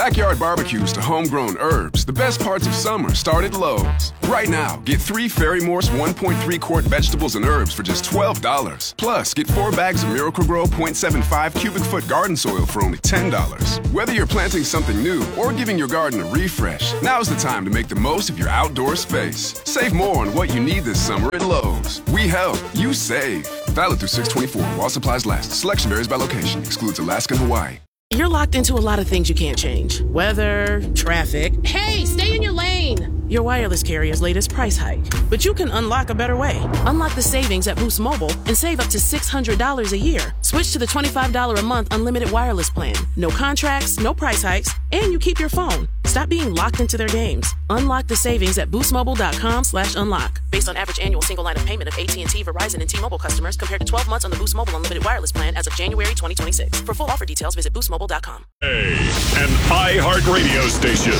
backyard barbecues to homegrown herbs, the best parts of summer start at Lowe's. Right now, get 3 Ferry Morse 1.3 quart vegetables and herbs for just $12. Plus, get 4 bags of Miracle-Gro 0.75 cubic foot garden soil for only $10. Whether you're planting something new or giving your garden a refresh, now's the time to make the most of your outdoor space. Save more on what you need this summer at Lowe's. We help, you save. Valid through 6/24 while supplies last. Selection varies by location. Excludes Alaska and Hawaii. You're locked into a lot of things you can't change. Weather, traffic. Hey, stay in your lane! Your wireless carrier's latest price hike. But you can unlock a better way. Unlock the savings at Boost Mobile and save up to $600 a year. Switch to the $25 a month unlimited wireless plan. No contracts, no price hikes, and you keep your phone. Stop being locked into their games. Unlock the savings at boostmobile.com/unlock. Based on average annual single line of payment of AT&T, Verizon, and T-Mobile customers compared to 12 months on the Boost Mobile unlimited wireless plan as of January 2026. For full offer details, visit boostmobile.com. Hey, an iHeart radio station.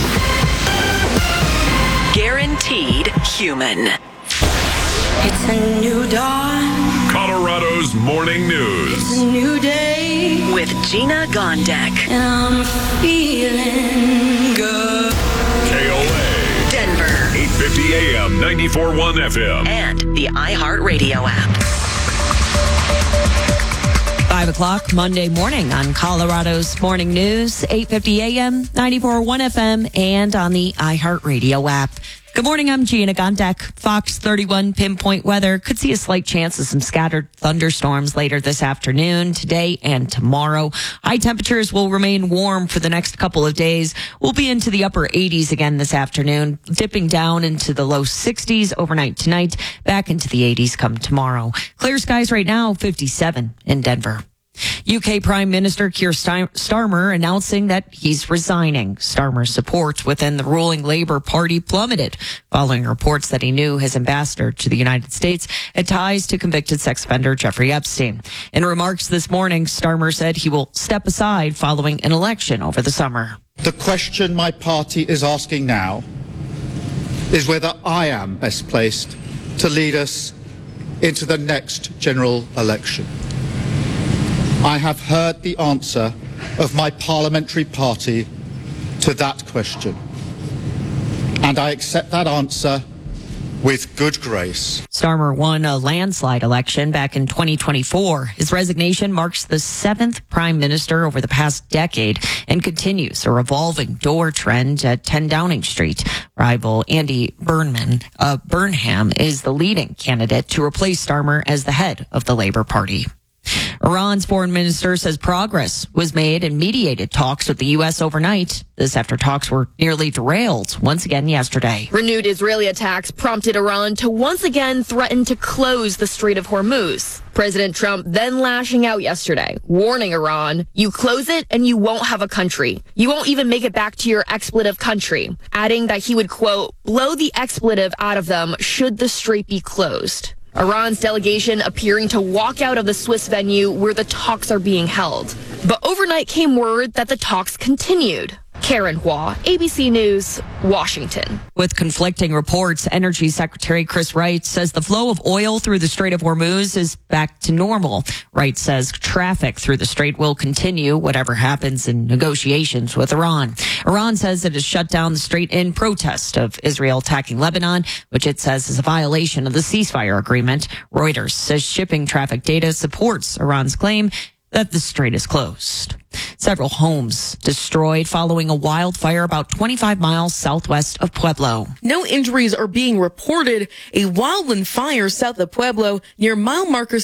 Guaranteed human. It's a new dawn. Colorado's morning news. It's a new day. With Gina Gondek. And I'm feeling good. KOA. Denver. 850 AM, 94.1 FM. And the iHeart Radio app. 5 o'clock Monday morning on Colorado's Morning News, 850 AM, 94.1 FM, and on the iHeartRadio app. Good morning, I'm Gina Gondek. Fox 31 pinpoint weather. Could see a slight chance of some scattered thunderstorms later this afternoon, today and tomorrow. High temperatures will remain warm for the next couple of days. We'll be into the upper 80s again this afternoon, dipping down into the low 60s overnight tonight, back into the 80s come tomorrow. Clear skies right now, 57 in Denver. UK Prime Minister Keir Starmer announcing that he's resigning. Starmer's support within the ruling Labour Party plummeted following reports that he knew his ambassador to the United States had ties to convicted sex offender Jeffrey Epstein. In remarks this morning, Starmer said he will step aside following an election over the summer. The question my party is asking now is whether I am best placed to lead us into the next general election. I have heard the answer of my parliamentary party to that question, and I accept that answer with good grace. Starmer won a landslide election back in 2024. His resignation marks the 7th prime minister over the past decade and continues a revolving door trend at 10 Downing Street. Rival Andy Burnham is the leading candidate to replace Starmer as the head of the Labour Party. Iran's foreign minister says progress was made in mediated talks with the U.S. overnight. This after talks were nearly derailed once again yesterday. Renewed Israeli attacks prompted Iran to once again threaten to close the Strait of Hormuz. President Trump then lashing out yesterday, warning Iran, you close it and you won't have a country. You won't even make it back to your expletive country, adding that he would, quote, blow the expletive out of them should the strait be closed. Iran's delegation appearing to walk out of the Swiss venue where the talks are being held. But overnight came word that the talks continued. Karen Hua, ABC News, Washington. With conflicting reports, Energy Secretary Chris Wright says the flow of oil through the Strait of Hormuz is back to normal. Wright says traffic through the strait will continue whatever happens in negotiations with Iran. Iran says it has shut down the strait in protest of Israel attacking Lebanon, which it says is a violation of the ceasefire agreement. Reuters says shipping traffic data supports Iran's claim that the strait is closed. Several homes destroyed following a wildfire about 25 miles southwest of Pueblo. No injuries are being reported. A wildland fire south of Pueblo near mile marker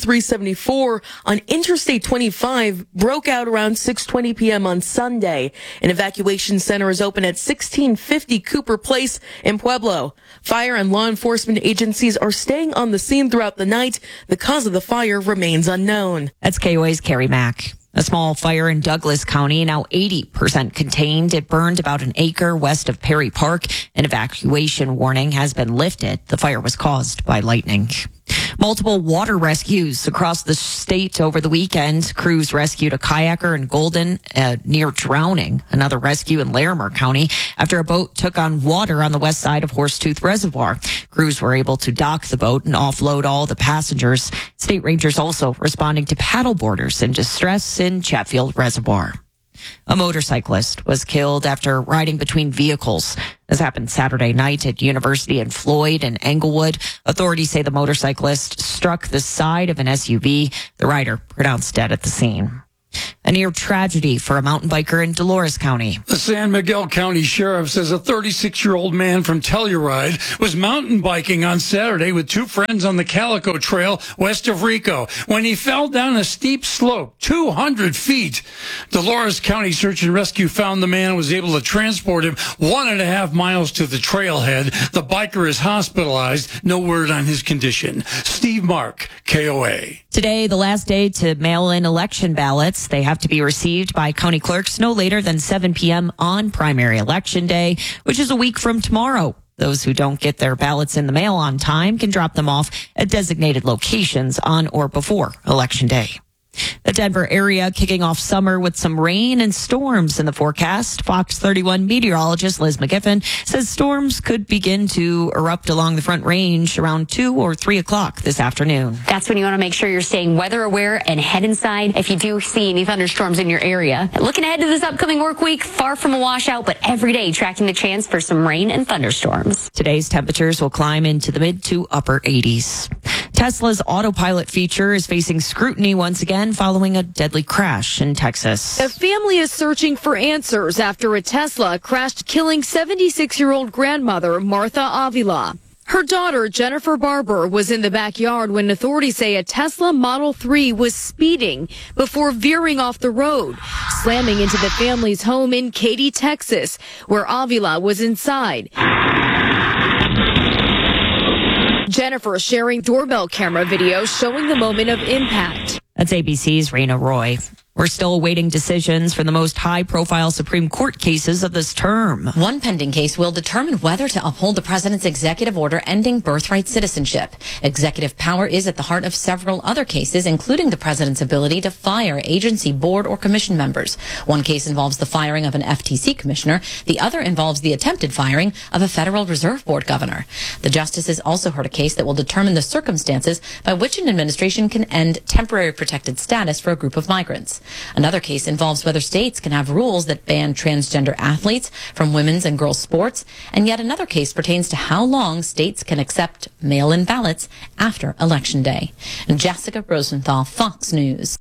7374 on Interstate 25 broke out around 6:20 p.m. on Sunday. An evacuation center is open at 1650 Cooper Place in Pueblo. Fire and law enforcement agencies are staying on the scene throughout the night. The cause of the fire remains unknown. That's KOA's Carrie Mack. A small fire in Douglas County, now 80% contained. It burned about an acre west of Perry Park. An evacuation warning has been lifted. The fire was caused by lightning. Multiple water rescues across the state over the weekend. Crews rescued a kayaker in Golden near drowning. Another rescue in Larimer County after a boat took on water on the west side of Horsetooth Reservoir. Crews were able to dock the boat and offload all the passengers. State rangers also responding to paddleboarders in distress in Chatfield Reservoir. A motorcyclist was killed after riding between vehicles. This happened Saturday night at University in Floyd and Englewood. Authorities say the motorcyclist struck the side of an SUV. The rider pronounced dead at the scene. A near tragedy for a mountain biker in Dolores County. The San Miguel County Sheriff says a 36-year-old man from Telluride was mountain biking on Saturday with two friends on the Calico Trail west of Rico when he fell down a steep slope, 200 feet. Dolores County Search and Rescue found the man and was able to transport him 1.5 miles to the trailhead. The biker is hospitalized. No word on his condition. Steve Mark, KOA. Today, the last day to mail in election ballots. They have to be received by county clerks no later than 7 p.m. on primary election day, which is a week from tomorrow. Those who don't get their ballots in the mail on time can drop them off at designated locations on or before Election Day. The Denver area kicking off summer with some rain and storms in the forecast. Fox 31 meteorologist Liz McGiffin says storms could begin to erupt along the Front Range around 2 or 3 o'clock this afternoon. That's when you want to make sure you're staying weather aware and head inside if you do see any thunderstorms in your area. Looking ahead to this upcoming work week, far from a washout, but every day tracking the chance for some rain and thunderstorms. Today's temperatures will climb into the mid to upper 80s. Tesla's autopilot feature is facing scrutiny once again following a deadly crash in Texas. A family is searching for answers after a Tesla crashed, killing 76-year-old grandmother Martha Avila. Her daughter, Jennifer Barber, was in the backyard when authorities say a Tesla Model 3 was speeding before veering off the road, slamming into the family's home in Katy, Texas, where Avila was inside. Jennifer sharing doorbell camera video showing the moment of impact. That's ABC's Raina Roy. We're still awaiting decisions for the most high-profile Supreme Court cases of this term. One pending case will determine whether to uphold the president's executive order ending birthright citizenship. Executive power is at the heart of several other cases, including the president's ability to fire agency, board, or commission members. One case involves the firing of an FTC commissioner. The other involves the attempted firing of a Federal Reserve Board governor. The justices also heard a case that will determine the circumstances by which an administration can end temporary protected status for a group of migrants. Another case involves whether states can have rules that ban transgender athletes from women's and girls' sports. And yet another case pertains to how long states can accept mail-in ballots after Election Day. And Jessica Rosenthal, Fox News.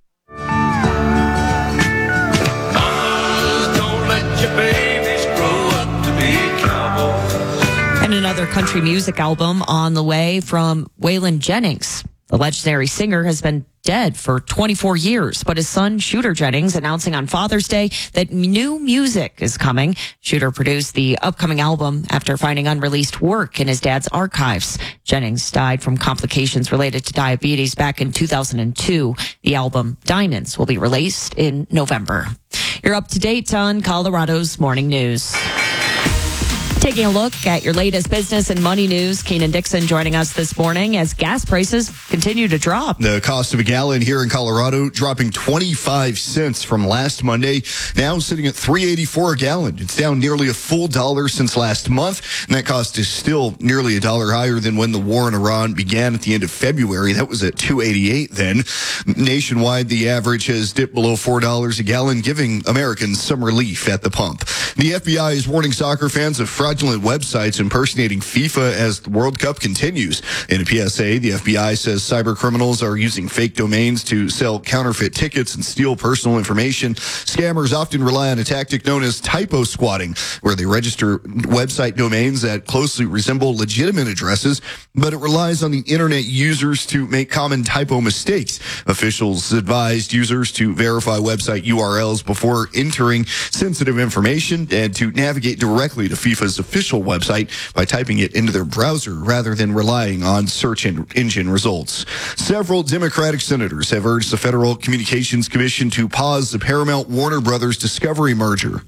And another country music album on the way from Waylon Jennings. The legendary singer has been dead for 24 years, but his son, Shooter Jennings, announcing on Father's Day that new music is coming. Shooter produced the upcoming album after finding unreleased work in his dad's archives. Jennings died from complications related to diabetes back in 2002. The album Diamonds will be released in November. You're up to date on Colorado's Morning News. Taking a look at your latest business and money news, Keenan Dixon joining us this morning as gas prices continue to drop. The cost of a gallon here in Colorado dropping 25 cents from last Monday, now sitting at $3.84 a gallon. It's down nearly a full $1 since last month, and that cost is still nearly $1 higher than when the war in Iran began at the end of February. That was at $2.88 then. Nationwide, the average has dipped below $4 a gallon, giving Americans some relief at the pump. The FBI is warning soccer fans of fraudulent websites impersonating FIFA as the World Cup continues. In a PSA, the FBI says cyber criminals are using fake domains to sell counterfeit tickets and steal personal information. Scammers often rely on a tactic known as typo squatting, where they register website domains that closely resemble legitimate addresses, but it relies on the internet users to make common typo mistakes. Officials advised users to verify website URLs before entering sensitive information and to navigate directly to FIFA's official website by typing it into their browser rather than relying on search engine results. Several Democratic senators have urged the Federal Communications Commission to pause the Paramount Warner Brothers Discovery merger.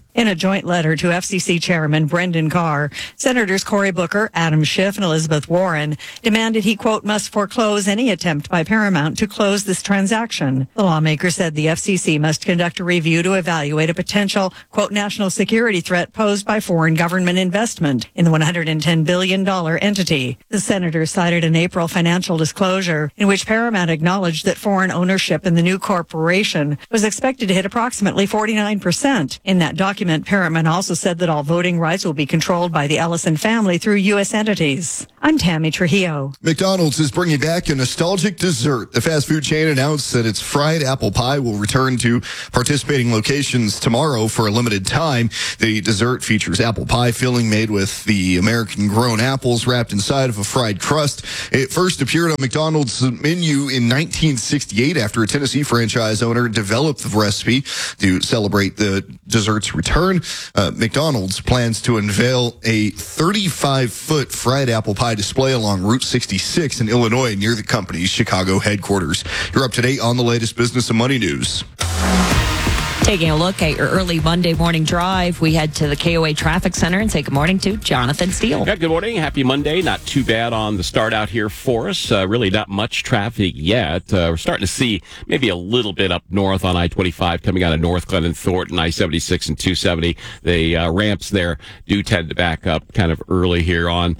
In a joint letter to FCC Chairman Brendan Carr, Senators Cory Booker, Adam Schiff, and Elizabeth Warren demanded he, quote, must foreclose any attempt by Paramount to close this transaction. The lawmaker said the FCC must conduct a review to evaluate a potential, quote, national security threat posed by foreign government investment in the $110 billion entity. The senators cited an April financial disclosure in which Paramount acknowledged that foreign ownership in the new corporation was expected to hit approximately 49%. In that document, Paramount also said that all voting rights will be controlled by the Ellison family through U.S. entities. I'm Tammy Trujillo. McDonald's is bringing back a nostalgic dessert. The fast food chain announced that its fried apple pie will return to participating locations tomorrow for a limited time. The dessert features apple pie filling made with the American-grown apples wrapped inside of a fried crust. It first appeared on McDonald's menu in 1968 after a Tennessee franchise owner developed the recipe to celebrate the dessert's return. McDonald's plans to unveil a 35-foot fried apple pie display along Route 66 in Illinois near the company's Chicago headquarters. You're up to date on the latest business and money news. Taking a look at your early Monday morning drive, we head to the KOA Traffic Center and say good morning to Jonathan Steele. Yeah, good morning. Happy Monday. Not too bad on the start out here for us. Really not much traffic yet. We're starting to see maybe a little bit up north on I-25 coming out of North Glen and Thornton, I-76 and 270. The ramps there do tend to back up kind of early here on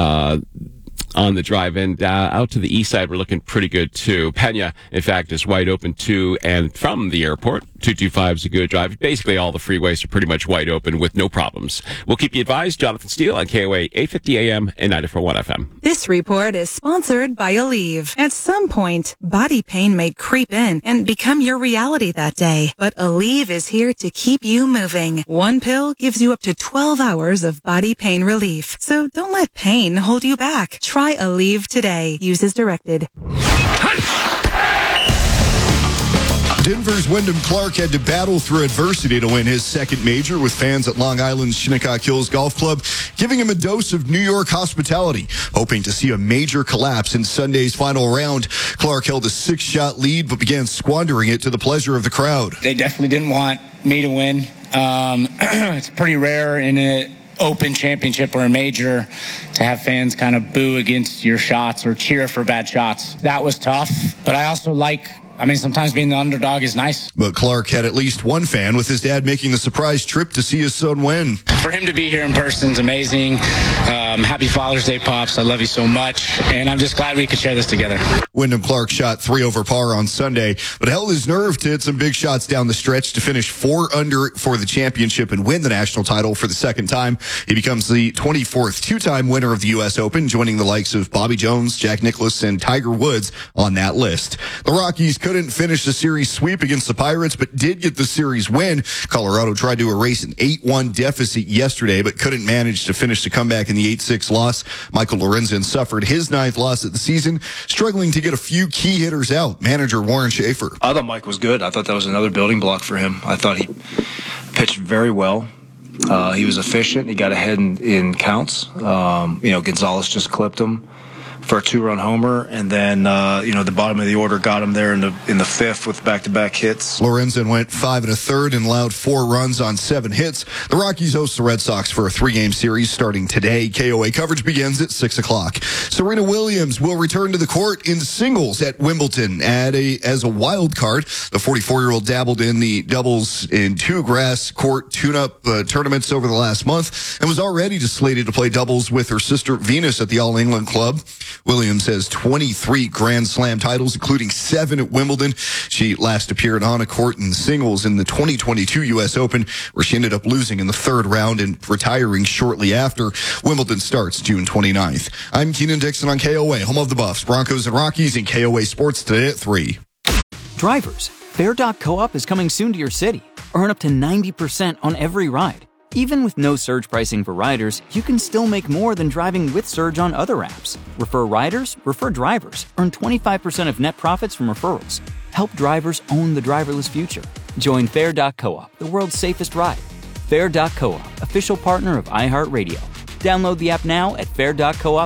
the drive. And out to the east side, we're looking pretty good, too. Pena, in fact, is wide open, to and from the airport. 225 is a good drive. Basically, all the freeways are pretty much wide open with no problems. We'll keep you advised. Jonathan Steele on KOA 850 AM and 94.1 FM. This report is sponsored by Aleve. At some point, body pain may creep in and become your reality that day. But Aleve is here to keep you moving. One pill gives you up to 12 hours of body pain relief. So don't let pain hold you back. Try Aleve today. Use as directed. Denver's Wyndham Clark had to battle through adversity to win his second major, with fans at Long Island's Shinnecock Hills Golf Club giving him a dose of New York hospitality, hoping to see a major collapse in Sunday's final round. Clark held a 6-shot lead but began squandering it to the pleasure of the crowd. They definitely didn't want me to win. It's pretty rare in an open championship or a major to have fans kind of boo against your shots or cheer for bad shots. That was tough, but I also sometimes being the underdog is nice. But Clark had at least one fan, with his dad making the surprise trip to see his son win. For him to be here in person is amazing. Happy Father's Day, Pops. I love you so much. And I'm just glad we could share this together. Wyndham Clark shot 3 over par on Sunday, but held his nerve to hit some big shots down the stretch to finish 4 under for the championship and win the national title for the second time. He becomes the 24th two-time winner of the U.S. Open, joining the likes of Bobby Jones, Jack Nicklaus, and Tiger Woods on that list. The Rockies couldn't finish the series sweep against the Pirates, but did get the series win. Colorado tried to erase an 8-1 deficit yesterday, but couldn't manage to finish the comeback in the 8-6 loss. Michael Lorenzen suffered his 9th loss of the season, struggling to get a few key hitters out. Manager Warren Schaefer. I thought Mike was good. I thought that was another building block for him. I thought he pitched very well. He was efficient. He got ahead in counts. Gonzalez just clipped him for a 2-run homer, and then the bottom of the order got him there in the 5th with back-to-back hits. Lorenzen went 5 1/3 and allowed 4 runs on 7 hits. The Rockies host the Red Sox for a 3-game series starting today. KOA coverage begins at 6 o'clock. Serena Williams will return to the court in singles at Wimbledon as a wild card. The 44-year-old dabbled in the doubles in 2 grass court tune-up tournaments over the last month and was already slated to play doubles with her sister Venus at the All England Club. Williams has 23 Grand Slam titles, including 7 at Wimbledon. She last appeared on a court in singles in the 2022 U.S. Open, where she ended up losing in the 3rd round and retiring shortly after. Wimbledon starts June 29th. I'm Keenan Dixon on KOA, home of the Buffs, Broncos, and Rockies, and KOA Sports today at 3. Drivers, Fair.coop is coming soon to your city. Earn up to 90% on every ride. Even with no surge pricing for riders, you can still make more than driving with Surge on other apps. Refer riders, refer drivers. Earn 25% of net profits from referrals. Help drivers own the driverless future. Join Fair.coop, the world's safest ride. Fair.coop, official partner of iHeartRadio. Download the app now at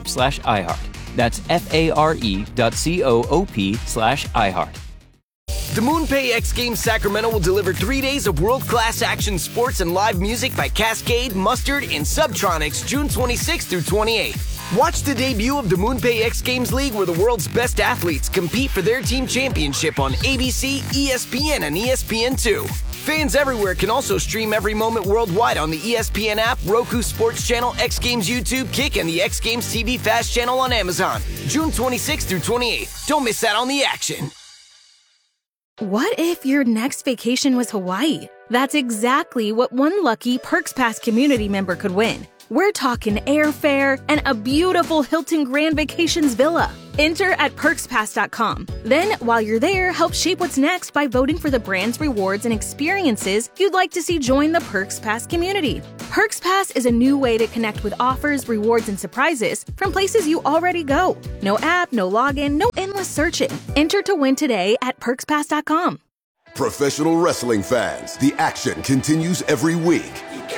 fair.coop/iHeart. That's FARE.coop/iHeart. The MoonPay X Games Sacramento will deliver 3 days of world-class action sports and live music by Cascade, Mustard, and Subtronics June 26th through 28th. Watch the debut of the MoonPay X Games League, where the world's best athletes compete for their team championship on ABC, ESPN, and ESPN2. Fans everywhere can also stream every moment worldwide on the ESPN app, Roku Sports Channel, X Games YouTube, Kick, and the X Games TV Fast channel on Amazon. June 26th through 28th. Don't miss out on the action. What if your next vacation was Hawaii? That's exactly what one lucky Perks Pass community member could win. We're talking airfare and a beautiful Hilton Grand Vacations villa. Enter at perkspass.com. Then, while you're there, help shape what's next by voting for the brands, rewards, and experiences you'd like to see join the Perks Pass community. Perks Pass is a new way to connect with offers, rewards, and surprises from places you already go. No app, no login, no endless searching. Enter to win today at perkspass.com. Professional wrestling fans, the action continues every week.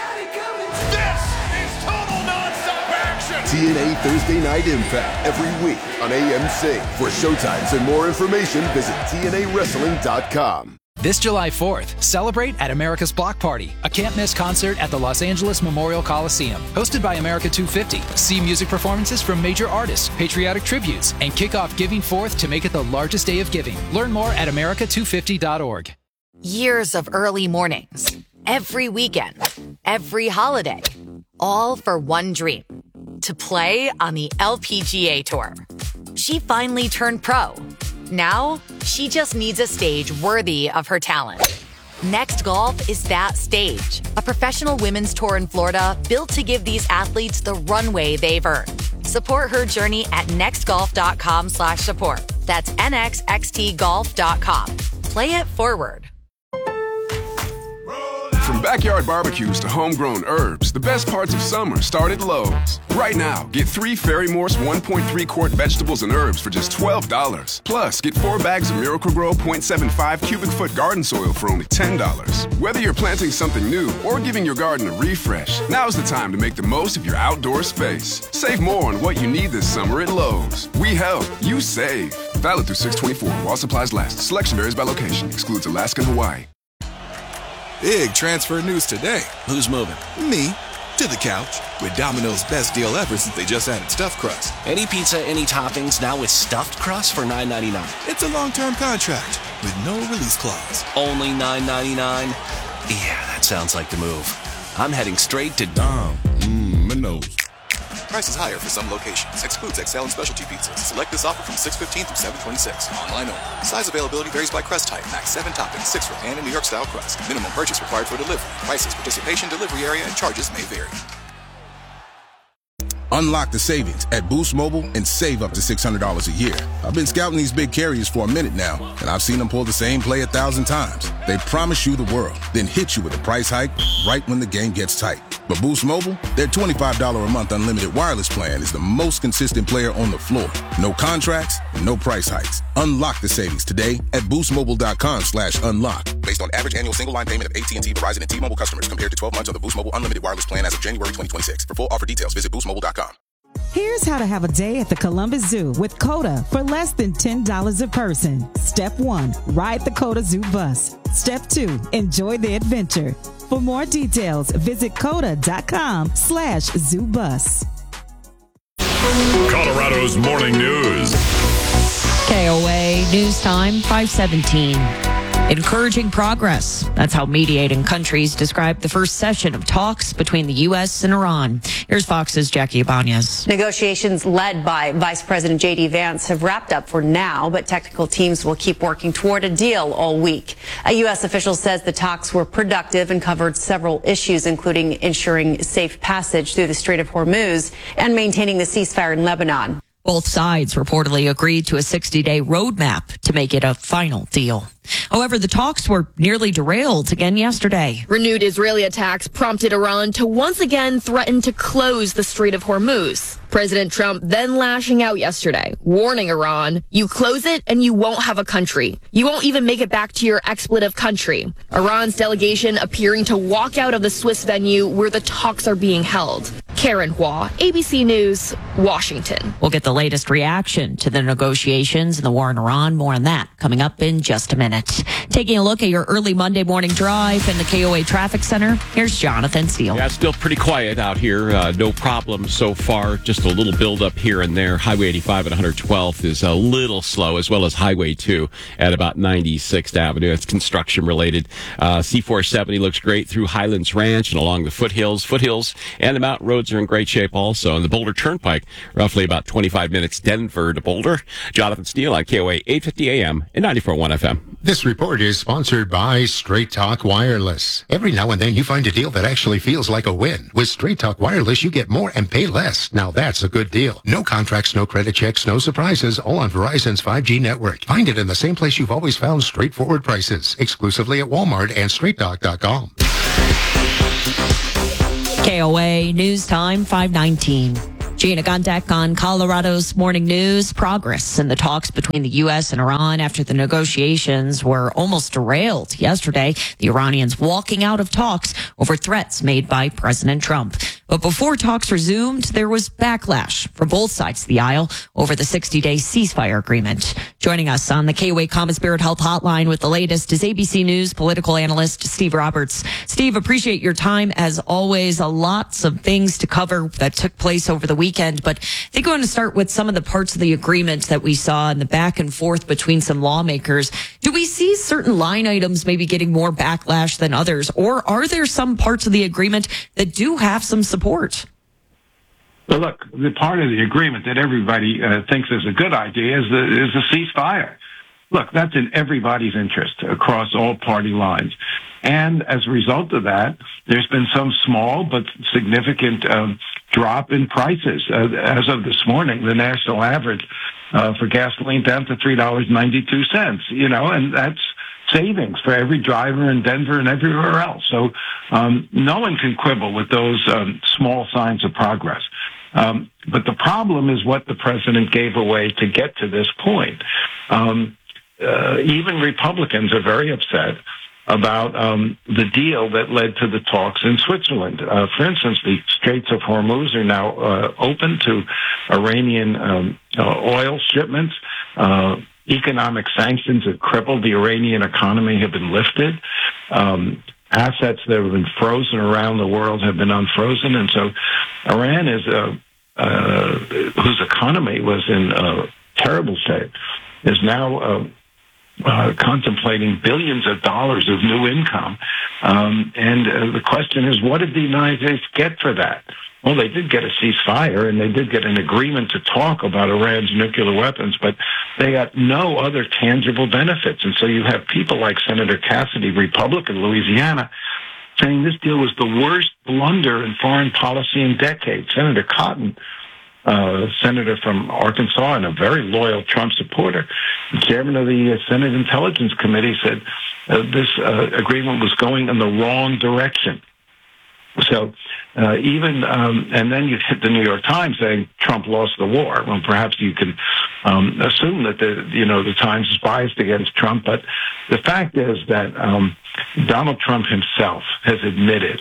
TNA Thursday Night Impact every week on AMC. For showtimes and more information, visit TNAWrestling.com. This July 4th, celebrate at America's Block Party, a can't-miss concert at the Los Angeles Memorial Coliseum. Hosted by America 250, see music performances from major artists, patriotic tributes, and kick off Giving Forth to make it the largest day of giving. Learn more at America250.org. Years of early mornings, every weekend, every holiday, all for one dream. To play on the LPGA Tour. She finally turned pro. Now, she just needs a stage worthy of her talent. Next Golf is that stage. A professional women's tour in Florida built to give these athletes the runway they've earned. Support her journey at nextgolf.com/support. That's nxxtgolf.com. Play it forward. From backyard barbecues to homegrown herbs, the best parts of summer start at Lowe's. Right now, get 3 Ferry Morse 1.3 quart vegetables and herbs for just $12. Plus, get 4 bags of Miracle-Gro 0.75 cubic foot garden soil for only $10. Whether you're planting something new or giving your garden a refresh, now's the time to make the most of your outdoor space. Save more on what you need this summer at Lowe's. We help, you save. Valid through 6/24 while supplies last. Selection varies by location. Excludes Alaska and Hawaii. Big transfer news today. Who's moving? Me. To the couch. With Domino's best deal ever since they just added stuffed crust. Any pizza, any toppings, now with stuffed crust for $9.99. It's a long-term contract with no release clause. Only $9.99? Yeah, that sounds like the move. I'm heading straight to Domino's. Price is higher for some locations. Excludes XL and specialty pizzas. Select this offer from 6/15 through 7/26. Online only. Size availability varies by crust type. Max 7 toppings, 6 for pan and New York style crust. Minimum purchase required for delivery. Prices, participation, delivery area, and charges may vary. Unlock the savings at Boost Mobile and save up to $600 a year. I've been scouting these big carriers for a minute now, and I've seen them pull the same play 1,000 times. They promise you the world, then hit you with a price hike right when the game gets tight. But Boost Mobile, their $25 a month unlimited wireless plan is the most consistent player on the floor. No contracts, no price hikes. Unlock the savings today at boostmobile.com/unlock. Based on average annual single line payment of AT&T, Verizon, and T-Mobile customers compared to 12 months on the Boost Mobile unlimited wireless plan as of January 2026. For full offer details, visit boostmobile.com. Here's how to have a day at the Columbus Zoo with COTA for less than $10 a person. Step 1, ride the COTA Zoo bus. Step 2, enjoy the adventure. For more details, visit COTA.com/ZooBus. Colorado's Morning News. KOA News Time, 5:17. Encouraging progress. That's how mediating countries describe the first session of talks between the U.S. and Iran. Here's Fox's Jackie Ibanez. Negotiations led by Vice President J.D. Vance have wrapped up for now, but technical teams will keep working toward a deal all week. A U.S. official says the talks were productive and covered several issues, including ensuring safe passage through the Strait of Hormuz and maintaining the ceasefire in Lebanon. Both sides reportedly agreed to a 60-day roadmap to make it a final deal. However, the talks were nearly derailed again yesterday. Renewed Israeli attacks prompted Iran to once again threaten to close the Strait of Hormuz. President Trump then lashing out yesterday, warning Iran, you close it and you won't have a country. You won't even make it back to your expletive country. Iran's delegation appearing to walk out of the Swiss venue where the talks are being held. Karen Hua, ABC News, Washington. We'll get the latest reaction to the negotiations and the war in Iran. More on that coming up in just a minute. Taking a look at your early Monday morning drive in the KOA Traffic Center, here's Jonathan Steele. Yeah, it's still pretty quiet out here. No problems so far. Just a little buildup here and there. Highway 85 at 112th is a little slow, as well as Highway 2 at about 96th Avenue. It's construction related. C470 looks great through Highlands Ranch and along the foothills. Foothills and the mountain roads are in great shape also. And the Boulder Turnpike, roughly about 25 minutes Denver to Boulder. Jonathan Steele on KOA 850 AM and 94.1 FM. This report is sponsored by Straight Talk Wireless. Every now and then you find a deal that actually feels like a win. With Straight Talk Wireless, you get more and pay less. Now that's a good deal. No contracts, no credit checks, no surprises, all on Verizon's 5G network. Find it in the same place you've always found straightforward prices, exclusively at Walmart and StraightTalk.com. KOA News Time 5:19. Gina Gondek on Colorado's Morning News. Progress in the talks between the U.S. and Iran after the negotiations were almost derailed yesterday. The Iranians walking out of talks over threats made by President Trump. But before talks resumed, there was backlash from both sides of the aisle over the 60-day ceasefire agreement. Joining us on the KOA Common Spirit Health Hotline with the latest is ABC News political analyst Steve Roberts. Steve, appreciate your time as always. Lots of things to cover that took place over the weekend, but I think I want to start with some of the parts of the agreement that we saw in the back and forth between some lawmakers. Do we see certain line items maybe getting more backlash than others, or are there some parts of the agreement that do have some support? Well, look, the part of the agreement that everybody thinks is a good idea is the ceasefire. Look, that's in everybody's interest across all party lines. And as a result of that, there's been some small but significant drop in prices. As of this morning, the national average for gasoline down to $3.92, and that's savings for every driver in Denver and everywhere else. So no one can quibble with those small signs of progress. But the problem is what the president gave away to get to this point. Even Republicans are very upset about the deal that led to the talks in Switzerland. For instance, the Straits of Hormuz are now open to Iranian oil shipments. Economic sanctions that crippled the Iranian economy have been lifted. Assets that have been frozen around the world have been unfrozen. And so Iran is, whose economy was in terrible shape, is now contemplating billions of dollars of new income. And the question is, what did the United States get for that? Well, they did get a ceasefire, and they did get an agreement to talk about Iran's nuclear weapons, but they got no other tangible benefits. And so you have people like Senator Cassidy, Republican, Louisiana, saying this deal was the worst blunder in foreign policy in decades. Senator Cotton, senator from Arkansas and a very loyal Trump supporter, the chairman of the Senate Intelligence Committee, said this agreement was going in the wrong direction. So and then you hit the New York Times saying Trump lost the war. Well, perhaps you can assume that the Times is biased against Trump, but the fact is that Donald Trump himself has admitted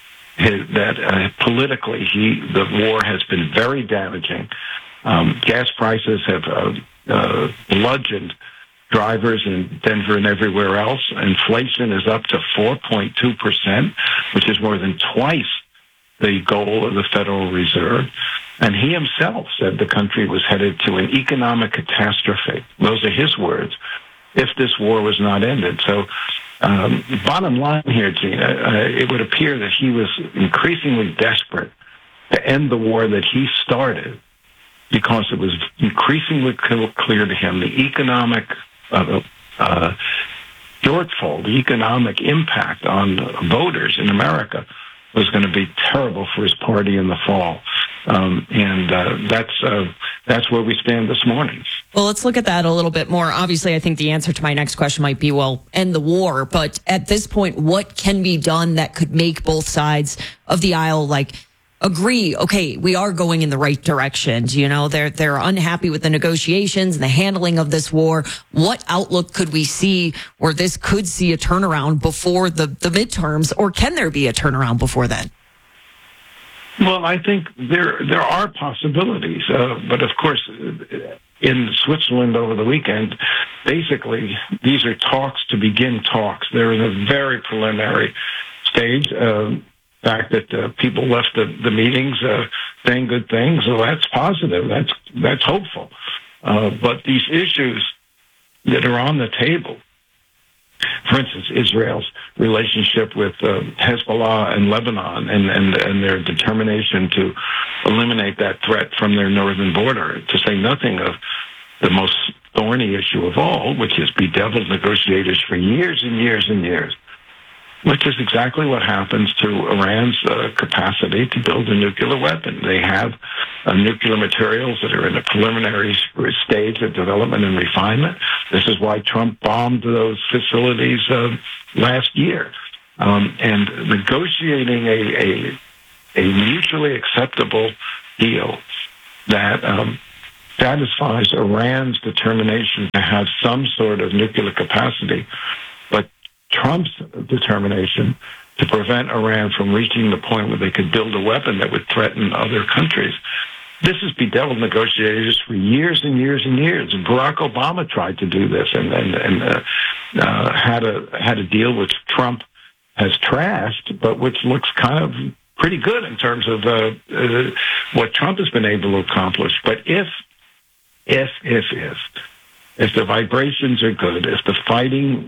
that politically the war has been very damaging. Gas prices have bludgeoned drivers in Denver and everywhere else. Inflation is up to 4.2%, which is more than twice the goal of the Federal Reserve. And he himself said the country was headed to an economic catastrophe. Those are his words, if this war was not ended. So bottom line here, Gina, it would appear that he was increasingly desperate to end the war that he started because it was increasingly clear to him the economic shortfall, the economic impact on voters in America was going to be terrible for his party in the fall. That's where we stand this morning. Well, let's look at that a little bit more. Obviously, I think the answer to my next question might be, well, end the war. But at this point, what can be done that could make both sides of the aisle agree, okay, we are going in the right direction? They're unhappy with the negotiations and the handling of this war. What outlook could we see where this could see a turnaround before the midterms, or can there be a turnaround before then? Well, I think there are possibilities, but of course, in Switzerland over the weekend, basically these are talks to begin talks. They're in a very preliminary stage. The fact that people left the meetings saying good things, so that's positive. That's hopeful. But these issues that are on the table, for instance, Israel's relationship with Hezbollah and Lebanon and their determination to eliminate that threat from their northern border, to say nothing of the most thorny issue of all, which has bedeviled negotiators for years and years and years, which is exactly what happens to Iran's capacity to build a nuclear weapon. They have nuclear materials that are in a preliminary stage of development and refinement. This is why Trump bombed those facilities last year. And negotiating a mutually acceptable deal that satisfies Iran's determination to have some sort of nuclear capacity, but Trump's determination to prevent Iran from reaching the point where they could build a weapon that would threaten other countries. This has bedeviled negotiators for years and years and years. And Barack Obama tried to do this and had a deal which Trump has trashed, but which looks kind of pretty good in terms of what Trump has been able to accomplish. But if the vibrations are good, if the fighting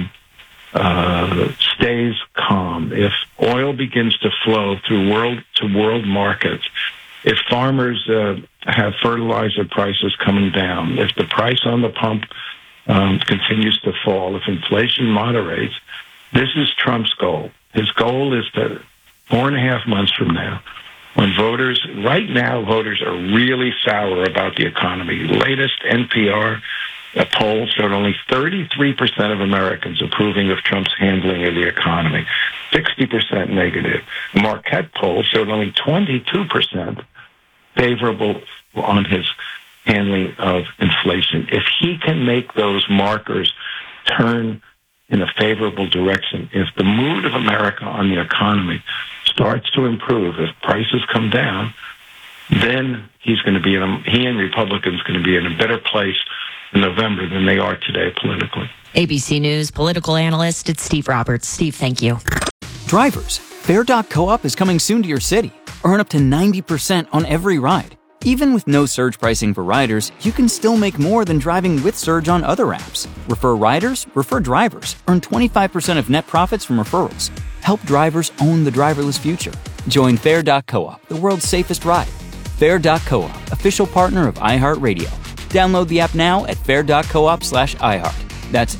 stays calm, if oil begins to flow through world markets, if farmers have fertilizer prices coming down, if the price on the pump continues to fall, if inflation moderates, this is Trump's goal. His goal is that 4.5 months from now, when voters are really sour about the economy. Latest NPR poll showed only 33% of Americans approving of Trump's handling of the economy, 60% negative. The Marquette poll showed only 22% favorable on his handling of inflation. If he can make those markers turn in a favorable direction, if the mood of America on the economy starts to improve, if prices come down, then he and Republicans going to be in a better place in November than they are today politically. ABC News political analyst, it's Steve Roberts. Steve, thank you. Drivers, Fair.coop is coming soon to your city. Earn up to 90% on every ride. Even with no surge pricing for riders, you can still make more than driving with surge on other apps. Refer riders, refer drivers. Earn 25% of net profits from referrals. Help drivers own the driverless future. Join Fair.coop, the world's safest ride. Fair.coop, official partner of iHeartRadio. Download the app now at fair.coop/iHeart. That's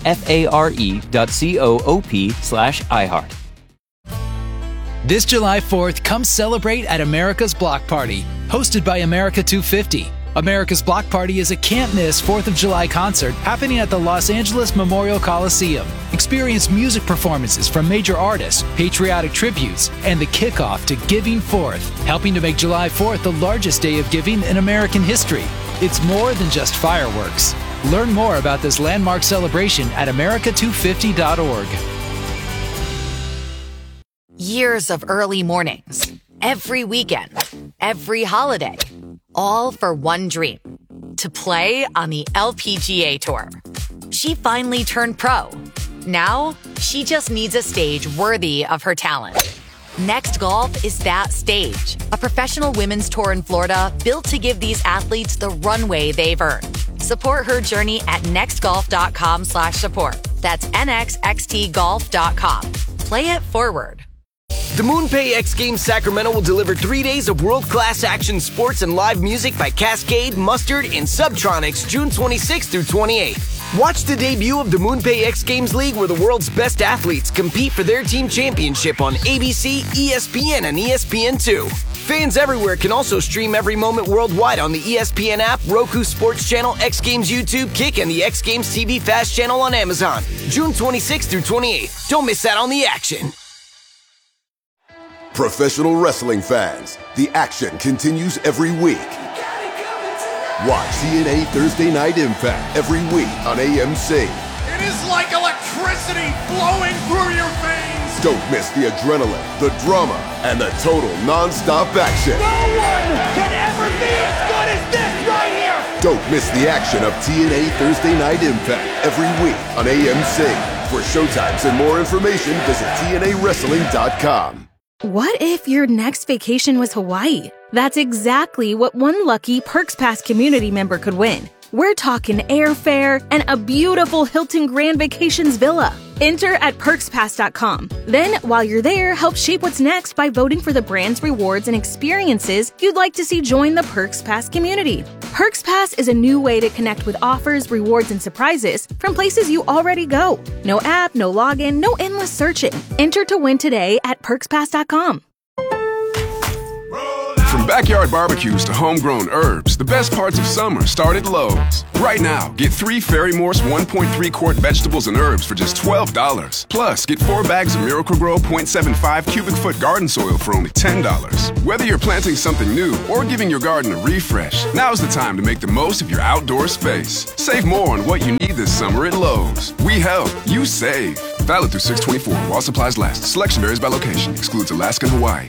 FARE.coop/iHeart. This July 4th, come celebrate at America's Block Party, hosted by America 250. America's Block Party is a can't-miss 4th of July concert happening at the Los Angeles Memorial Coliseum. Experience music performances from major artists, patriotic tributes, and the kickoff to Giving Forth, helping to make July 4th the largest day of giving in American history. It's more than just fireworks. Learn more about this landmark celebration at america250.org. Years of early mornings, every weekend, every holiday, all for one dream, to play on the LPGA Tour. She finally turned pro. Now, she just needs a stage worthy of her talent. Next Golf is that stage, a professional women's tour in Florida built to give these athletes the runway they've earned. Support her journey at nextgolf.com/support. That's nxxtgolf.com. Play it forward. The MoonPay X Games Sacramento will deliver 3 days of world-class action sports and live music by Cascade, Mustard, and Subtronics June 26th through 28th. Watch the debut of the MoonPay X Games League, where the world's best athletes compete for their team championship on ABC, ESPN, and ESPN2. Fans everywhere can also stream every moment worldwide on the ESPN app, Roku Sports Channel, X Games YouTube, Kick, and the X Games TV Fast channel on Amazon. June 26th through 28th. Don't miss out on the action. Professional wrestling fans, the action continues every week. Watch TNA Thursday Night Impact every week on AMC. It is like electricity flowing through your veins. Don't miss the adrenaline, the drama, and the total non-stop action. No one can ever be as good as this right here! Don't miss the action of TNA Thursday Night Impact every week on AMC. For showtimes and more information, visit TNAWrestling.com. What if your next vacation was Hawaii? That's exactly what one lucky Perks Pass community member could win. We're talking airfare and a beautiful Hilton Grand Vacations villa. Enter at PerksPass.com. Then, while you're there, help shape what's next by voting for the brands, rewards, and experiences you'd like to see join the Perks Pass community. Perks Pass is a new way to connect with offers, rewards, and surprises from places you already go. No app, no login, no endless searching. Enter to win today at PerksPass.com. From backyard barbecues to homegrown herbs, the best parts of summer start at Lowe's. Right now, get 3 Ferry-Morse 1.3 quart vegetables and herbs for just $12. Plus, get 4 bags of Miracle-Gro 0.75 cubic foot garden soil for only $10. Whether you're planting something new or giving your garden a refresh, now's the time to make the most of your outdoor space. Save more on what you need this summer at Lowe's. We help, you save. Valid through 6/24 while supplies last. Selection varies by location. Excludes Alaska and Hawaii.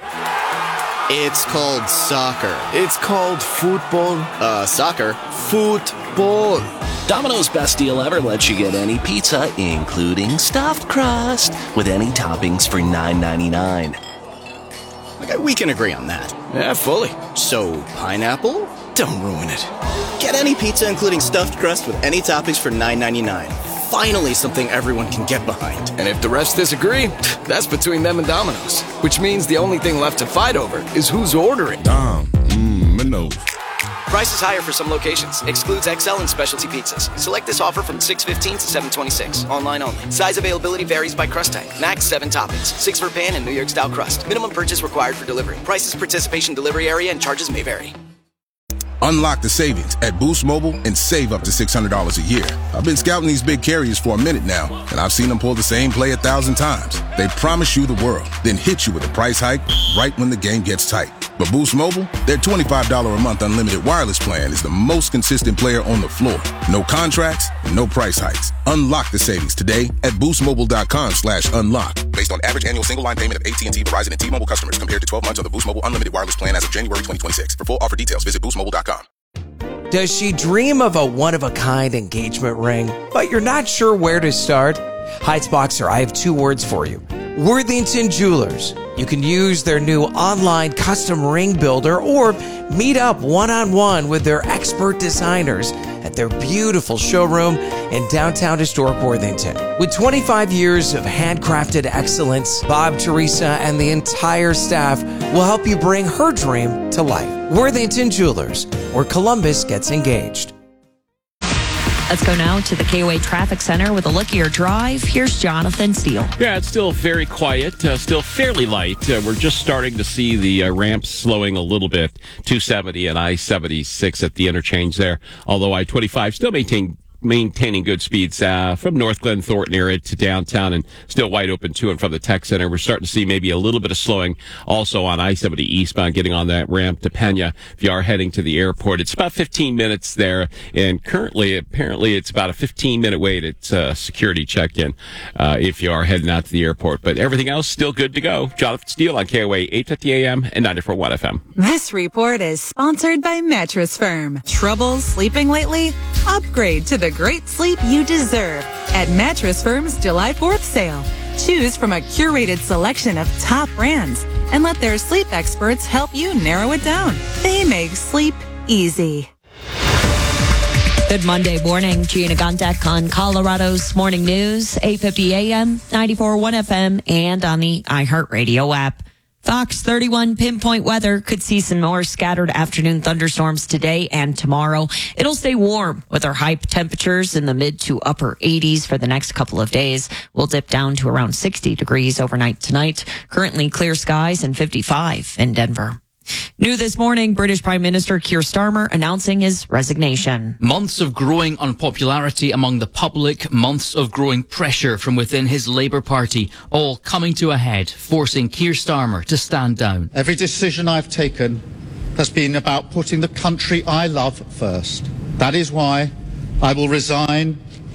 It's called soccer. It's called football. Soccer. Football. Domino's best deal ever lets you get any pizza, including stuffed crust, with any toppings for $9.99. Okay, we can agree on that. Yeah, fully. So, pineapple? Don't ruin it. Get any pizza, including stuffed crust, with any toppings for $9.99. Finally something everyone can get behind. And if the rest disagree, that's between them and Domino's. Which means the only thing left to fight over is who's ordering. Domino's. Prices higher for some locations. Excludes XL and specialty pizzas. Select this offer from 6/15 to 7/26. Online only. Size availability varies by crust type. Max 7 toppings. 6 for pan and New York style crust. Minimum purchase required for delivery. Prices, participation, delivery area, and charges may vary. Unlock the savings at Boost Mobile and save up to $600 a year. I've been scouting these big carriers for a minute now, and I've seen them pull the same play 1,000 times. They promise you the world, then hit you with a price hike right when the game gets tight. But Boost Mobile, their $25 a month unlimited wireless plan is the most consistent player on the floor. No contracts, no price hikes. Unlock the savings today at boostmobile.com/unlock. Based on average annual single line payment of AT&T, Verizon, and T-Mobile customers compared to 12 months on the Boost Mobile unlimited wireless plan as of January 2026. For full offer details, visit boostmobile.com. Does she dream of a one-of-a-kind engagement ring, but you're not sure where to start? Heights Boxer, I have 2 words for you. Worthington Jewelers. You can use their new online custom ring builder or meet up one-on-one with their expert designers at their beautiful showroom in downtown historic Worthington. With 25 years of handcrafted excellence, Bob, Teresa, and the entire staff will help you bring her dream to life. Worthington Jewelers, where Columbus gets engaged. Let's go now to the KOA Traffic Center with a look at your drive. Here's Jonathan Steele. Yeah, it's still very quiet, still fairly light. We're just starting to see the ramps slowing a little bit. 270 and I-76 at the interchange there, although I-25 still maintaining good speeds from North Glen Thornton area to downtown and still wide open to and from the tech center. We're starting to see maybe a little bit of slowing also on I-70 eastbound, getting on that ramp to Pena. If you are heading to the airport, it's about 15 minutes there, and currently apparently it's about a 15-minute wait at security check-in if you are heading out to the airport. But everything else still good to go. Jonathan Steele on KOA 850 AM and 94.1 FM. This report is sponsored by Mattress Firm. Trouble sleeping lately? Upgrade to the great sleep you deserve at Mattress Firm's July 4th sale. Choose from a curated selection of top brands and let their sleep experts help you narrow it down. They make sleep easy. Good Monday morning. Gina Gondek on Colorado's Morning News, 850 AM, 94.1 FM, and on the iHeartRadio app. Fox 31 pinpoint weather could see some more scattered afternoon thunderstorms today and tomorrow. It'll stay warm with our high temperatures in the mid to upper 80s for the next couple of days. We'll dip down to around 60 degrees overnight tonight. Currently clear skies and 55 in Denver. New this morning, British Prime Minister Keir Starmer announcing his resignation. Months of growing unpopularity among the public, months of growing pressure from within his Labour Party, all coming to a head, forcing Keir Starmer to stand down. Every decision I've taken has been about putting the country I love first. That is why I will resign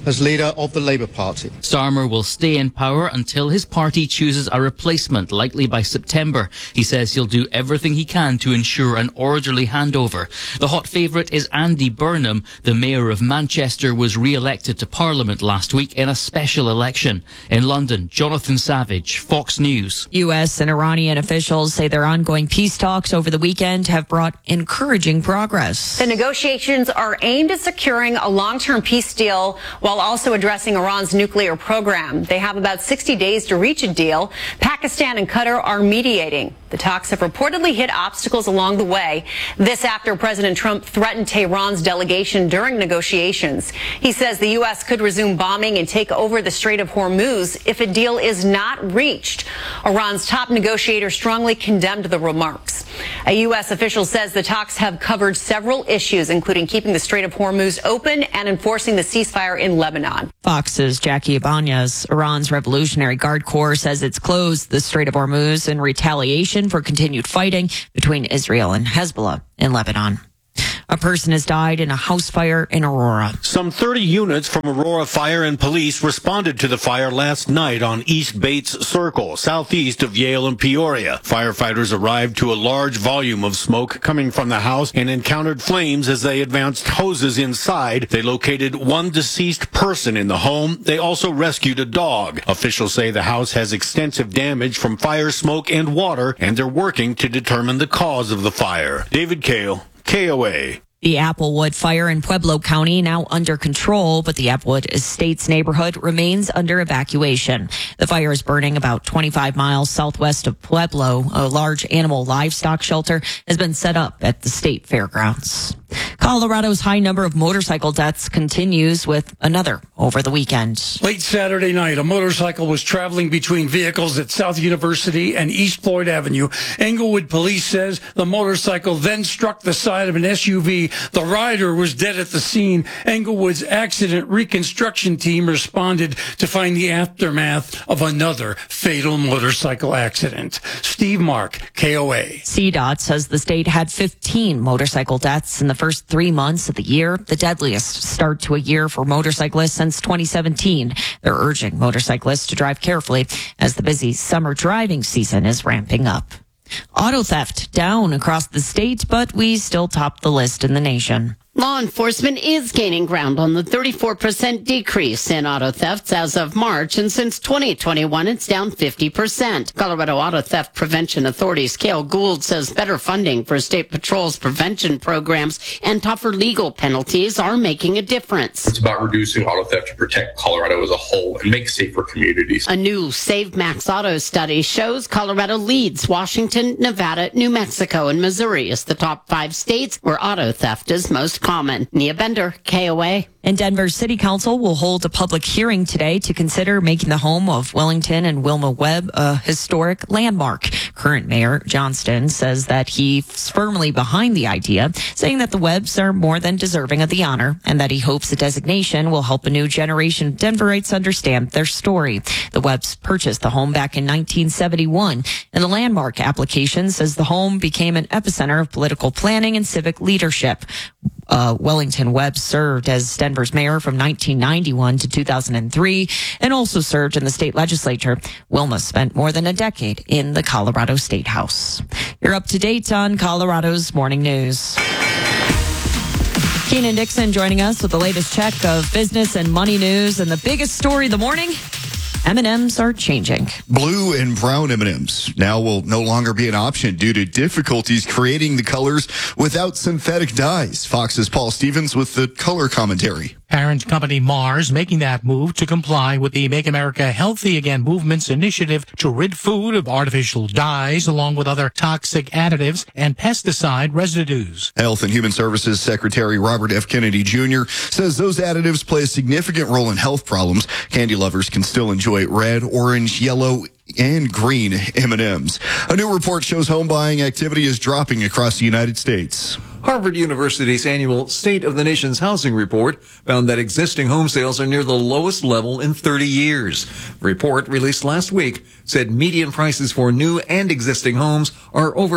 as leader of the Labour Party. Starmer will stay in power until his party chooses a replacement, likely by September. He says he'll do everything he can to ensure an orderly handover. The hot favourite is Andy Burnham. The mayor of Manchester was re-elected to Parliament last week in a special election. In London, Jonathan Savage, Fox News. U.S. and Iranian officials say their ongoing peace talks over the weekend have brought encouraging progress. The negotiations are aimed at securing a long-term peace deal while also addressing Iran's nuclear program. They have about 60 days to reach a deal. Pakistan and Qatar are mediating. The talks have reportedly hit obstacles along the way. This after President Trump threatened Tehran's delegation during negotiations. He says the U.S. could resume bombing and take over the Strait of Hormuz if a deal is not reached. Iran's top negotiator strongly condemned the remarks. A U.S. official says the talks have covered several issues, including keeping the Strait of Hormuz open and enforcing the ceasefire in Lebanon. Fox's Jackie Ibanez. Iran's Revolutionary Guard Corps says it's closed the Strait of Hormuz in retaliation for continued fighting between Israel and Hezbollah in Lebanon. A person has died in a house fire in Aurora. Some 30 units from Aurora Fire and Police responded to the fire last night on East Bates Circle, southeast of Yale and Peoria. Firefighters arrived to a large volume of smoke coming from the house and encountered flames as they advanced hoses inside. They located one deceased person in the home. They also rescued a dog. Officials say the house has extensive damage from fire, smoke, and water, and they're working to determine the cause of the fire. David Kale, KOA. The Applewood fire in Pueblo County now under control, but the Applewood Estates neighborhood remains under evacuation. The fire is burning about 25 miles southwest of Pueblo. A large animal livestock shelter has been set up at the state fairgrounds. Colorado's high number of motorcycle deaths continues with another over the weekend. Late Saturday night, a motorcycle was traveling between vehicles at South University and East Floyd Avenue. Englewood police says the motorcycle then struck the side of an SUV. The rider was dead at the scene. Englewood's accident reconstruction team responded to find the aftermath of another fatal motorcycle accident. Steve Mark, KOA. CDOT says the state had 15 motorcycle deaths in the first 3 months of the year, the deadliest start to a year for motorcyclists since 2017. They're urging motorcyclists to drive carefully as the busy summer driving season is ramping up. Auto theft down across the state, but we still top the list in the nation. Law enforcement is gaining ground on the 34% decrease in auto thefts as of March, and since 2021, it's down 50%. Colorado Auto Theft Prevention Authority's Cale Gould says better funding for State Patrol's prevention programs and tougher legal penalties are making a difference. It's about reducing auto theft to protect Colorado as a whole and make safer communities. A new Save Max Auto study shows Colorado leads Washington, Nevada, New Mexico, and Missouri as the top 5 states where auto theft is most common. Nia Bender, KOA. And Denver City Council will hold a public hearing today to consider making the home of Wellington and Wilma Webb a historic landmark. Current Mayor Johnston says that he's firmly behind the idea, saying that the Webbs are more than deserving of the honor and that he hopes the designation will help a new generation of Denverites understand their story. The Webbs purchased the home back in 1971, and the landmark application says the home became an epicenter of political planning and civic leadership. Wellington Webb served as Denver's mayor from 1991 to 2003 and also served in the state legislature. Wilma spent more than a decade in the Colorado State House. You're up to date on Colorado's Morning News. Keenan Dixon joining us with the latest check of business and money news, and the biggest story of the morning: M&Ms are changing. Blue and brown M&Ms now will no longer be an option due to difficulties creating the colors without synthetic dyes. Fox's Paul Stevens with the color commentary. Parent company Mars making that move to comply with the Make America Healthy Again movement's initiative to rid food of artificial dyes along with other toxic additives and pesticide residues. Health and Human Services Secretary Robert F. Kennedy Jr. says those additives play a significant role in health problems. Candy lovers can still enjoy red, orange, yellow, and green M&Ms. A new report shows home buying activity is dropping across the United States. Harvard University's annual State of the Nation's Housing Report found that existing home sales are near the lowest level in 30 years. The report, released last week, said median prices for new and existing homes are over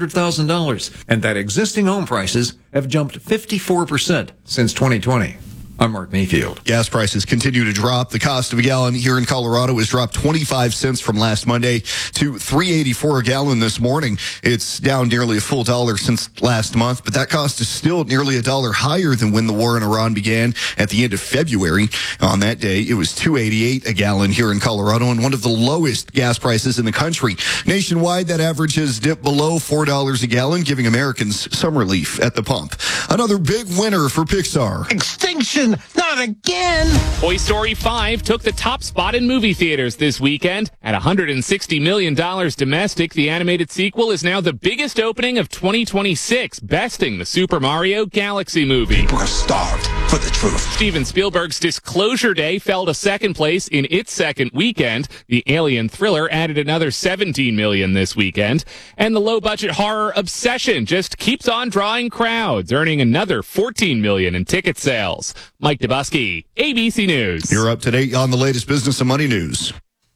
$400,000, and that existing home prices have jumped 54% since 2020. I'm Mark Mayfield. Gas prices continue to drop. The cost of a gallon here in Colorado has dropped 25 cents from last Monday to $3.84 a gallon this morning. It's down nearly a full dollar since last month, but that cost is still nearly $1 higher than when the war in Iran began at the end of February. On that day, it was $2.88 a gallon here in Colorado and one of the lowest gas prices in the country. Nationwide, that average has dipped below $4 a gallon, giving Americans some relief at the pump. Another big winner for Pixar. Extinction! Not again! Toy Story 5 took the top spot in movie theaters this weekend. At $160 million domestic, the animated sequel is now the biggest opening of 2026, besting the Super Mario Galaxy movie. People are starved for the truth. Steven Spielberg's Disclosure Day fell to second place in its second weekend. The Alien thriller added another $17 million this weekend. And the low-budget horror Obsession just keeps on drawing crowds, earning another $14 million in ticket sales. Mike Dubusky, ABC News. You're up to date on the latest business and money news.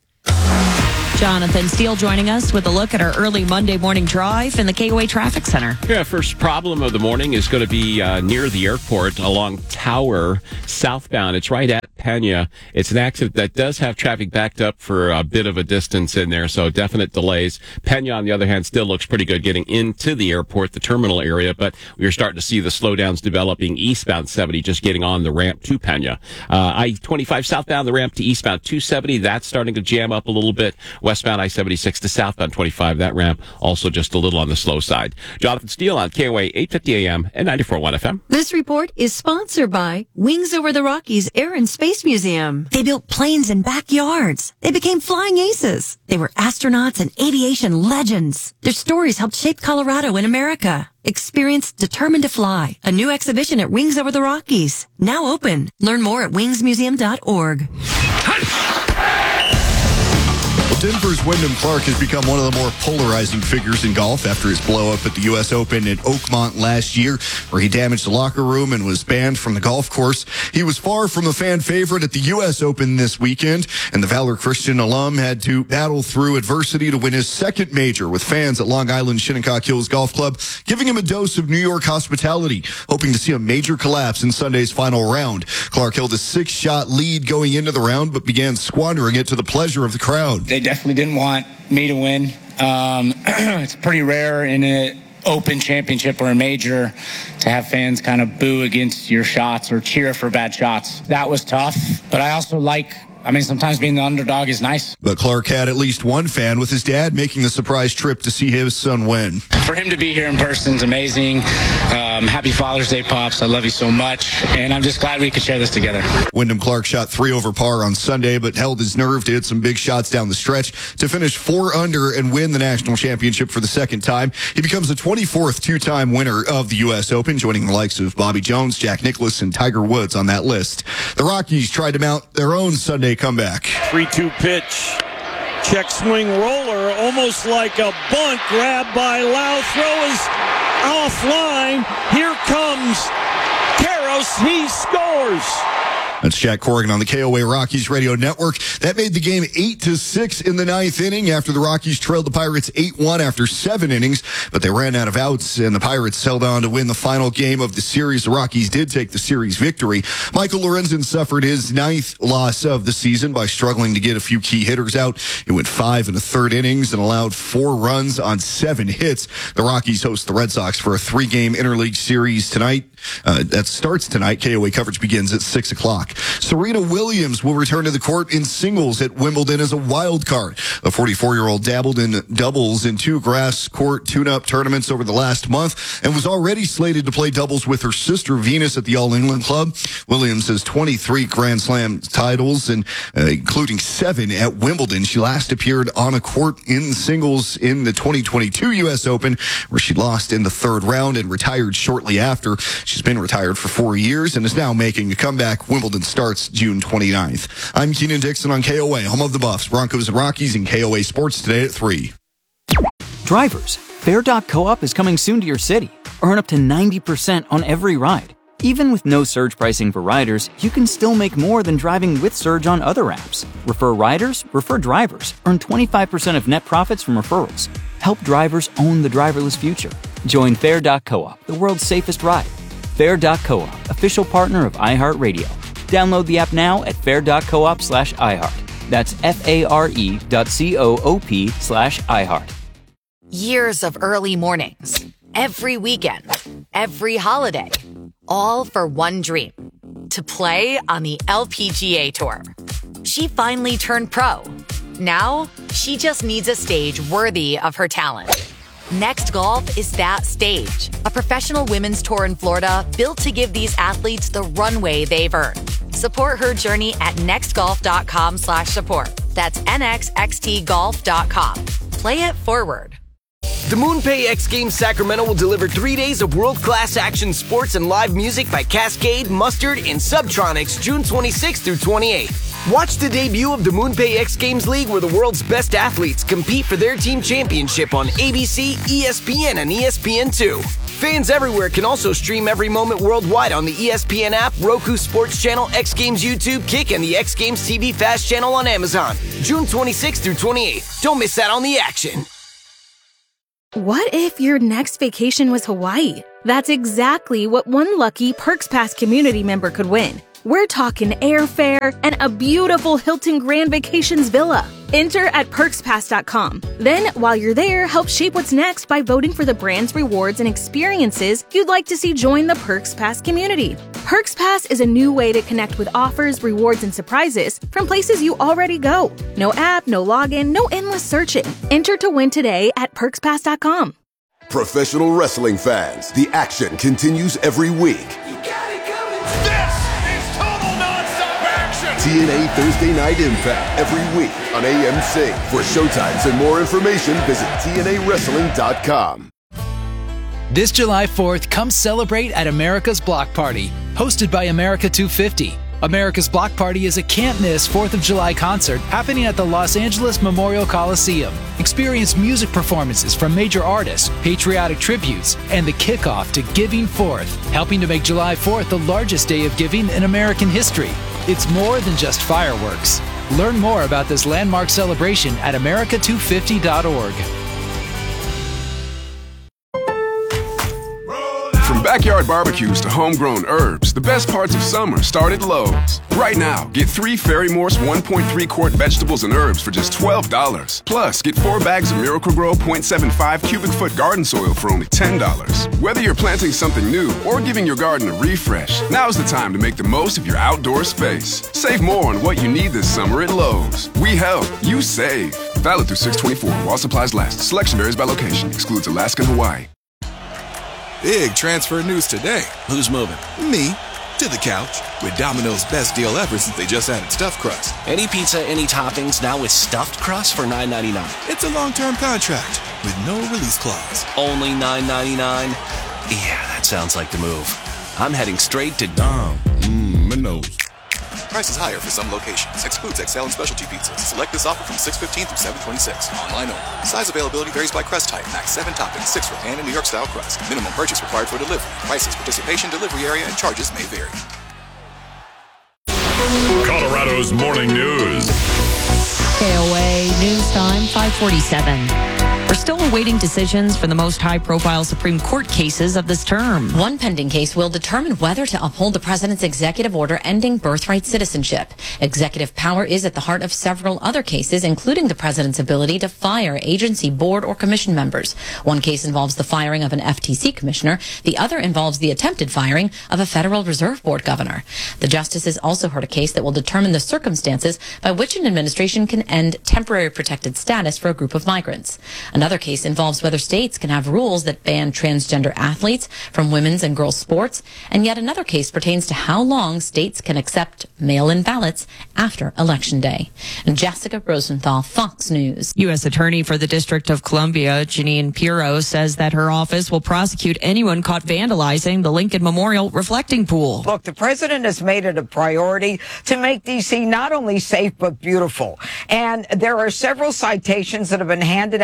Jonathan Steele joining us with a look at our early Monday morning drive in the KOA Traffic Center. Yeah, first problem of the morning is going to be near the airport along Tower, southbound. It's right at Pena. It's an accident that does have traffic backed up for a bit of a distance in there, so definite delays. Pena, on the other hand, still looks pretty good getting into the airport, the terminal area, but we're starting to see the slowdowns developing eastbound 70, just getting on the ramp to Pena. I-25 southbound, the ramp to eastbound 270, that's starting to jam up a little bit. Westbound I-76 to southbound 25, that ramp also just a little on the slow side. Jonathan Steele on KOA 850 AM and 94.1 FM. This report is sponsored by Wings Over the Rockies Air and Space Museum. They built planes in backyards. They became flying aces. They were astronauts and aviation legends. Their stories helped shape Colorado and America. Experience Determined to Fly, a new exhibition at Wings Over the Rockies. Now open. Learn more at wingsmuseum.org. Denver's Wyndham Clark has become one of the more polarizing figures in golf after his blow-up at the U.S. Open in Oakmont last year, where he damaged the locker room and was banned from the golf course. He was far from a fan favorite at the U.S. Open this weekend, and the Valor Christian alum had to battle through adversity to win his second major, with fans at Long Island Shinnecock Hills Golf Club giving him a dose of New York hospitality, hoping to see a major collapse in Sunday's final round. Clark held a 6-shot lead going into the round, but began squandering it to the pleasure of the crowd. They definitely didn't want me to win. It's pretty rare in an Open championship or a major to have fans kind of boo against your shots or cheer for bad shots. That was tough, but I also sometimes being the underdog is nice. But Clark had at least one fan, with his dad making the surprise trip to see his son win. For him to be here in person is amazing. Happy Father's Day, Pops. I love you so much, and I'm just glad we could share this together. Wyndham Clark shot 3 over par on Sunday, but held his nerve to hit some big shots down the stretch to finish 4 under and win the national championship for the second time. He becomes the 24th two-time winner of the U.S. Open, joining the likes of Bobby Jones, Jack Nicklaus, and Tiger Woods on that list. The Rockies tried to mount their own Sunday comeback. 3-2 pitch. Check swing roller, almost like a bunt, grabbed by Lau. Throw is offline. Here comes Karros. He scores. That's Jack Corrigan on the KOA Rockies Radio Network. That made the game 8-6 in the 9th inning after the Rockies trailed the Pirates 8-1 after 7 innings, but they ran out of outs and the Pirates held on to win the final game of the series. The Rockies did take the series victory. Michael Lorenzen suffered his 9th loss of the season by struggling to get a few key hitters out. It went 5 1/3 innings and allowed 4 runs on 7 hits. The Rockies host the Red Sox for a 3-game interleague series tonight. That starts tonight. KOA coverage begins at 6 o'clock. Serena Williams will return to the court in singles at Wimbledon as a wild card. The 44-year-old dabbled in doubles in 2 grass court tune-up tournaments over the last month and was already slated to play doubles with her sister Venus at the All England Club. Williams has 23 Grand Slam titles, and including 7 at Wimbledon. She last appeared on a court in singles in the 2022 U.S. Open, where she lost in the 3rd round and retired shortly after. She's been retired for 4 years and is now making a comeback. Wimbledon starts June 29th. I'm Keenan Dixon on KOA, home of the Buffs, Broncos, and Rockies, and KOA Sports today at 3. Drivers, Fair.coop is coming soon to your city. Earn up to 90% on every ride. Even with no surge pricing for riders, you can still make more than driving with surge on other apps. Refer riders, refer drivers. Earn 25% of net profits from referrals. Help drivers own the driverless future. Join Fair.coop, the world's safest ride. Fair.coop, official partner of iHeartRadio. Download the app now at fair.coop/iHeart. That's FARE.coop/iHeart. Years of early mornings, every weekend, every holiday, all for one dream, to play on the LPGA Tour. She finally turned pro. Now, she just needs a stage worthy of her talent. Next Golf is that stage, a professional women's tour in Florida built to give these athletes the runway they've earned. Support her journey at nextgolf.com/support. That's nxxtgolf.com. Play it forward. The MoonPay X Games Sacramento will deliver 3 days of world-class action sports and live music by Cascade, Mustard, and Subtronics June 26th through 28th. Watch the debut of the MoonPay X Games League, where the world's best athletes compete for their team championship on ABC, ESPN, and ESPN2. Fans everywhere can also stream every moment worldwide on the ESPN app, Roku Sports Channel, X Games YouTube, Kick, and the X Games TV Fast Channel on Amazon. June 26th through 28th. Don't miss out on the action. What if your next vacation was Hawaii? That's exactly what one lucky Perks Pass community member could win. We're talking airfare and a beautiful Hilton Grand Vacations villa. Enter at perkspass.com. Then, while you're there, help shape what's next by voting for the brands, rewards, and experiences you'd like to see join the Perks Pass community. Perks Pass is a new way to connect with offers, rewards, and surprises from places you already go. No app, no login, no endless searching. Enter to win today at perkspass.com. Professional wrestling fans, the action continues every week. TNA Thursday Night Impact every week on AMC. For showtimes and more information, visit TNAWrestling.com. This July 4th, come celebrate at America's Block Party, hosted by America 250. America's Block Party is a can't-miss 4th of July concert happening at the Los Angeles Memorial Coliseum. Experience music performances from major artists, patriotic tributes, and the kickoff to Giving Forth, helping to make July 4th the largest day of giving in American history. It's more than just fireworks. Learn more about this landmark celebration at america250.org. From backyard barbecues to homegrown herbs, the best parts of summer start at Lowe's. Right now, get 3 Ferry Morse 1.3 quart vegetables and herbs for just $12. Plus, get 4 bags of Miracle-Gro 0.75 cubic foot garden soil for only $10. Whether you're planting something new or giving your garden a refresh, now's the time to make the most of your outdoor space. Save more on what you need this summer at Lowe's. We help, you save. Valid through 6/24 while supplies last. Selection varies by location. Excludes Alaska and Hawaii. Big transfer news today. Who's moving? Me. To the couch. With Domino's best deal ever since they just added stuffed crust. Any pizza, any toppings, now with stuffed crust for $9.99. It's a long-term contract with no release clause. Only $9.99? Yeah, that sounds like the move. I'm heading straight to Domino's. Price is higher for some locations. Excludes XL and specialty pizzas. Select this offer from 6/15 through 7/26. Online only. Size availability varies by crust type. Max 7 toppings, 6 for pan and New York style crust. Minimum purchase required for delivery. Prices, participation, delivery area, and charges may vary. Colorado's morning news. KOA News Time, 5:47. We're still awaiting decisions for the most high-profile Supreme Court cases of this term. One pending case will determine whether to uphold the president's executive order ending birthright citizenship. Executive power is at the heart of several other cases, including the president's ability to fire agency, board, or commission members. One case involves the firing of an FTC commissioner. The other involves the attempted firing of a Federal Reserve Board governor. The justices also heard a case that will determine the circumstances by which an administration can end temporary protected status for a group of migrants. Another case involves whether states can have rules that ban transgender athletes from women's and girls' sports, and yet another case pertains to how long states can accept mail-in ballots after Election Day. And Jessica Rosenthal, Fox News. U.S. Attorney for the District of Columbia, Jeanine Pirro, says that her office will prosecute anyone caught vandalizing the Lincoln Memorial reflecting pool. Look, the president has made it a priority to make D.C. not only safe but beautiful. And there are several citations that have been handed out to individuals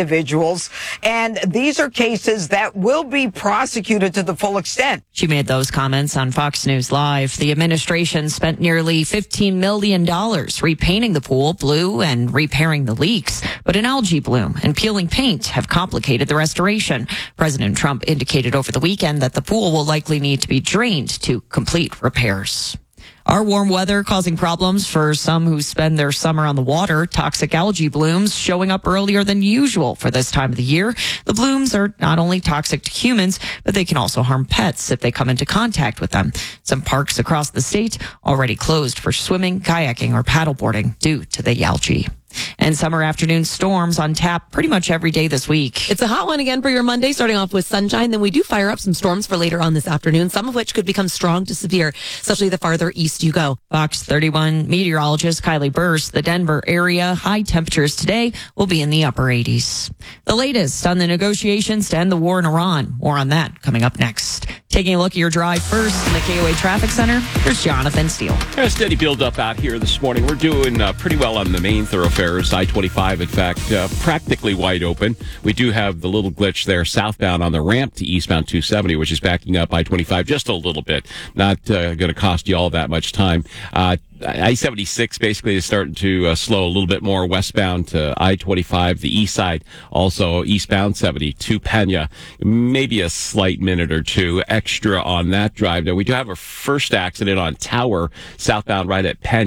individuals. And these are cases that will be prosecuted to the full extent. She made those comments on Fox News Live. The administration spent nearly $15 million repainting the pool blue and repairing the leaks. But an algae bloom and peeling paint have complicated the restoration. President Trump indicated over the weekend that the pool will likely need to be drained to complete repairs. Our warm weather causing problems for some who spend their summer on the water. Toxic algae blooms showing up earlier than usual for this time of the year. The blooms are not only toxic to humans, but they can also harm pets if they come into contact with them. Some parks across the state already closed for swimming, kayaking, or paddleboarding due to the algae. And summer afternoon storms on tap pretty much every day this week. It's a hot one again for your Monday, starting off with sunshine. Then we do fire up some storms for later on this afternoon, some of which could become strong to severe, especially the farther east you go. Fox 31 meteorologist Kylie Burst, the Denver area high temperatures today will be in the upper 80s. The latest on the negotiations to end the war in Iran. More on that coming up next. Taking a look at your drive first in the KOA Traffic Center, here's Jonathan Steele. A steady build up out here this morning. We're doing pretty well on the main thoroughfares. I-25, in fact, practically wide open. We do have the little glitch there southbound on the ramp to eastbound 270, which is backing up I-25 just a little bit. Not going to cost you all that much time. I-76 basically is starting to slow a little bit more westbound to I-25. The east side also eastbound 70 to Pena. Maybe a slight minute or two extra on that drive. Now, we do have a first accident on Tower southbound right at Pena.